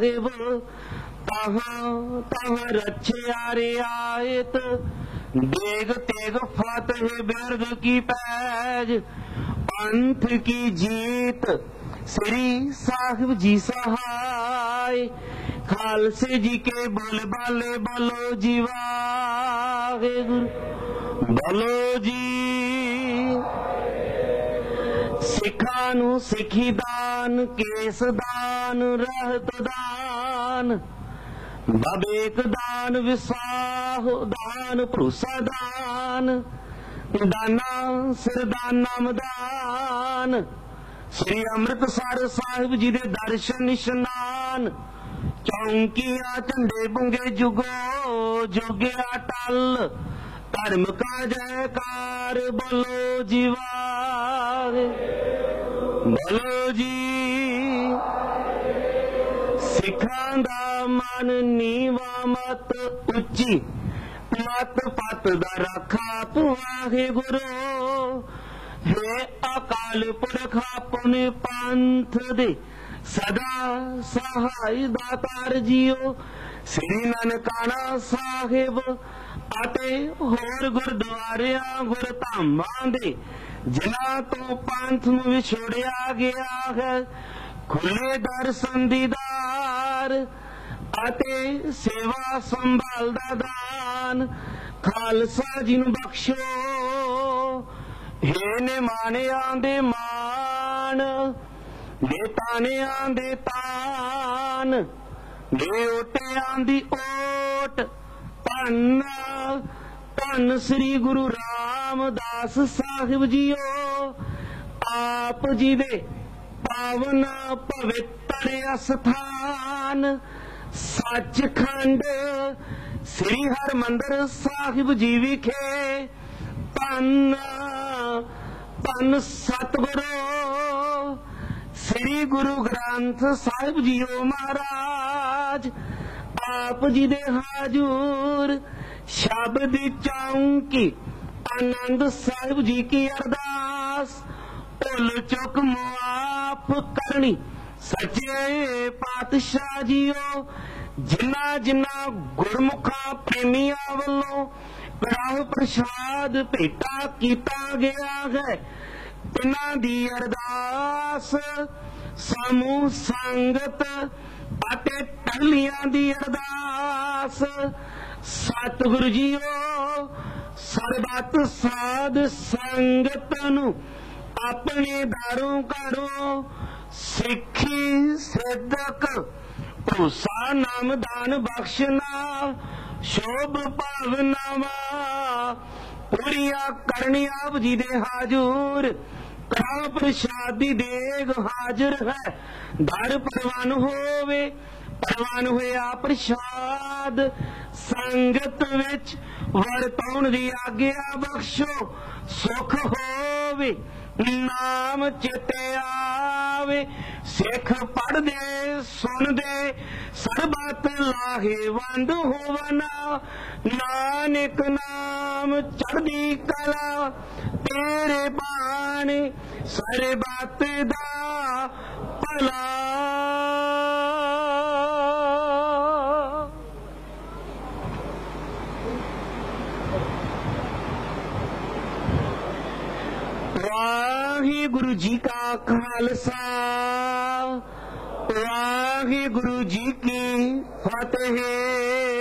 तहाँ तहाँ रक्षा रियायत देग तेग फतेह बिरद की पैज पंथ की जीत श्री साहिब जी सहाय खालसे जी के बोल बाले बोलो जी वाहेगुरु बोलो जी। सिखां नूं सिखी दान केस दान रहत दान बबेक दान विसाह दान भरोसा दान दाना सिरदान नामदान श्री अमृतसर साहिब जी दे दर्शन इशनान चौंकिया झंडे बुंगे जुगो जुगया टल धर्म का जयकार बोलो जी वाहे बोलो जी। सिखां दा मन नीवा मत उच्ची मत पत दा रखा पुआहे गुरु हे अकाल पुरख अपने पंथ दे सदा सहाय दातार जियो श्री ननकाना साहिब ਅਤੇ ਹੋਰ ਗੁਰਦੁਆਰਿਆਂ ਗੁਰਧਾਮਾਂ ਦੇ ਜਿਨ੍ਹਾਂ ਤੋਂ ਪੰਥ ਨੂੰ ਵਿਛੋੜਿਆ ਗਿਆ ਹੈ ਖੁੱਲੇ ਦਰਸ਼ਨ ਦੀਦਾਰ ਅਤੇ ਸੇਵਾ ਸੰਭਾਲ ਦਾ ਦਾਨ ਖਾਲਸਾ ਜੀ ਨੂੰ ਬਖਸ਼ੋ। ਹੇ ਨਿਮਾਣਿਆਂ ਦੇ ਮਾਣ ਦੇ ਤਾਣਿਆਂ ਦੇ ਤਾਨ ਦੇ ਓਟਿਆਂ ਦੀ ਓਟ ਧੰਨ ਧੰਨ ਸ੍ਰੀ ਗੁਰੂ ਰਾਮਦਾਸ ਸਾਹਿਬ ਜੀਓ ਆਪ ਜੀ ਦੇ ਪਾਵਨ ਪਵਿੱਤਰ ਅਸਥਾਨ ਸੱਚਖੰਡ ਸ੍ਰੀ ਹਰਿਮੰਦਰ ਸਾਹਿਬ ਜੀ ਵਿਖੇ ਧੰਨ ਧੰਨ ਸਤਿਗੁਰੂ ਸ੍ਰੀ ਗੁਰੂ ਗ੍ਰੰਥ ਸਾਹਿਬ ਜੀਓ ਮਹਾਰਾਜ आप जी दे हाजूर शब्द चौंकी आनंद साहिब जी की अरदास भुल चुक मुआफ करनी सच्चे पातशाह जियो जिन्ना जिन्ना गुरमुखा प्रेमिया वालों कड़ाह प्रसाद भेटा किया गया है तिन्हां दी अरदास समूह संगत ਅਤੇ ਟਹਲੀਆਂ ਦੀ ਅਰਦਾਸ ਸਤਿਗੁਰੂ ਜੀਓ ਸਰਬੱਤ ਸਾਧ ਸੰਗਤ ਨੂੰ ਆਪਣੇ ਦਾਰੋਂ ਘਰੋਂ ਸਿੱਖੀ ਸਿੱਧਕ ਭਰੋਸਾ ਨਾਮਦਾਨ ਬਖਸ਼ਣਾ ਸ਼ੋਭ ਭਾਵਨਾਵਾਂ ਪੂਰੀਆਂ ਕਰਨੀ ਆਪ ਜੀ ਦੇ ਹਾਜ਼ੂਰ ਕੜਾ ਪ੍ਰਸ਼ਾਦ ਦੀ ਦੇਗ ਹਾਜ਼ਰ ਹੈ ਦਰ ਪ੍ਰਵਾਨ ਹੋਵੇ ਪ੍ਰਵਾਨ ਹੋਇਆ ਪ੍ਰਸ਼ਾਦ ਸੰਗਤ ਵਿੱਚ ਵਰਤਾਉਣ ਦੀ ਆਗਿਆ ਬਖਸ਼ੋ ਸੁਖ ਹੋਵੇ ਨਾਮ ਚਿਤੇ ਆਵੇ ਸਿੱਖ ਪੜ੍ਹਦੇ ਸੁਣਦੇ ਸਰਬੱਤ ਲਾਹੇਵੰਦ ਹੋਵਨਾ ਨਾਨਕ ਨਾਮ ਚੜ੍ਹਦੀ ਕਲਾ ਤੇਰੇ ਬਾਣੇ ਸਰਬੱਤ ਦਾ ਭਲਾ। वाहिगुरु जी का खालसा वाहिगुरु जी की फतेह।